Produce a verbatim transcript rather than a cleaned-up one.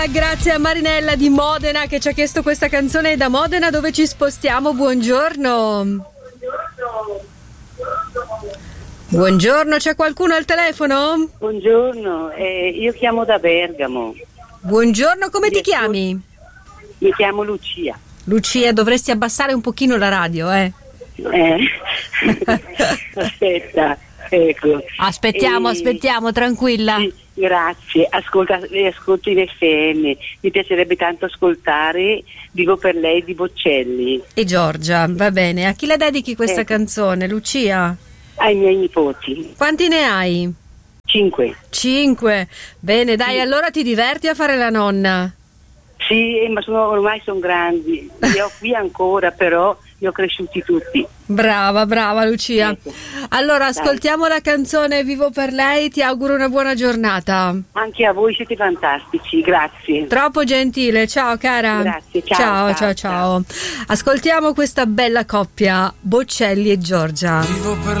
Grazie a Marinella di Modena che ci ha chiesto questa canzone. Da Modena dove ci spostiamo? Buongiorno. Buongiorno, c'è qualcuno al telefono? Buongiorno, eh, io chiamo da Bergamo. Buongiorno, come ti chiami? Mi chiamo Lucia. Lucia, dovresti abbassare un pochino la radio, eh? Eh. Aspetta, ecco. Aspettiamo, eh, aspettiamo, tranquilla. Sì, grazie, ascolta, ascolto in F M, mi piacerebbe tanto ascoltare Vivo per lei di Bocelli. E Giorgia, va bene. A chi la dedichi questa Ecco. canzone, Lucia? Ai miei nipoti. Quanti ne hai? Cinque. Cinque. Bene, dai, Sì. allora ti diverti a fare la nonna? Sì, eh, ma sono, ormai sono grandi. Li ho qui ancora, però li ho cresciuti tutti. Brava, brava Lucia. Ecco. Allora, ascoltiamo la canzone Vivo per lei, ti auguro una buona giornata. Anche a voi siete fantastici, grazie. Troppo gentile, ciao cara. Grazie, ciao, ciao, ciao, ciao, ciao. Ascoltiamo questa bella coppia, Bocelli e Giorgia. Vivo per